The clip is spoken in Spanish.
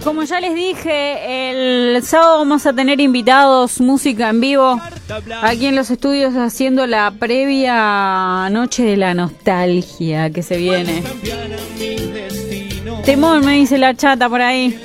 Como ya les dije, el sábado vamos a tener invitados, música en vivo, aquí en los estudios haciendo la previa Noche de la Nostalgia que se viene. Temón, me dice la chata por ahí.